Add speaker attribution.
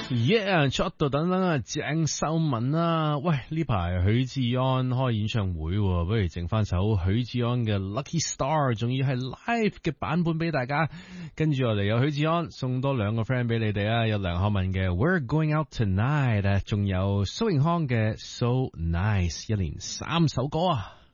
Speaker 1: 出到等等啊，鄭秀文啊，喂，呢排許志安開演唱會，不如整翻首許志安嘅 Lucky Star， 仲要係 live 嘅版本俾大家。跟住我哋有許志安送多兩個 friend 俾你哋啊，有梁漢文嘅 We're Going Out Tonight， 仲有蘇永康嘅 So Nice， 一連3首歌啊。